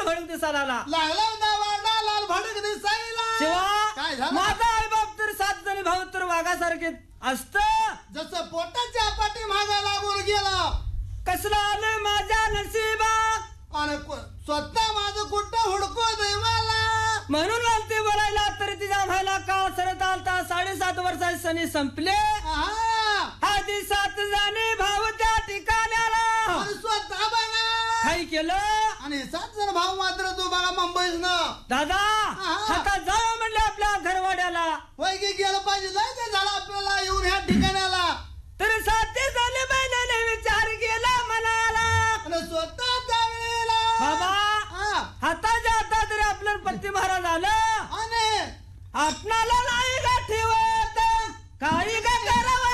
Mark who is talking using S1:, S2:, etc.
S1: भडक दिसायला
S2: लागला वाडा लाल भडक दिसायला काय
S1: शिवा
S2: झालं?
S1: माझा आई बाप तर 7 जणी भाऊ तर वाघासारखे असत
S2: जसं पोटाच्या पाठी मागा लागून गेला
S1: कसलं आलं माझ्या नशिबा
S2: आणि स्वतः माझं कुठं हुडको देवाला
S1: म्हणून लागते बोलायला तरी तिच्या व्हायला काळ सरत आलता 7.5 वर्षाचे सणी संपले आधी 7 जणी भाऊ त्या ठिकाण्याला
S2: आणि स्वतः बघा
S1: काही केलं
S2: आणि 7 जण भाऊ मात्र तू बघा मुंबईत ना
S1: दादा आता जाऊ म्हणले आपल्या घरवाड्याला
S2: वैगी गेलं पाहिजे जायचं झालं आपल्याला येऊन ह्या ठिकाणाला
S1: तरी 7 झाले महिन्याने विचार केला मनाला
S2: आणि स्वतः त्यावेळेला
S1: बाबा हाताच्या हातात तरी आपलं पत्ती महाराज आलं
S2: आणि
S1: आपणाला नाही का ठेवत काही का करावं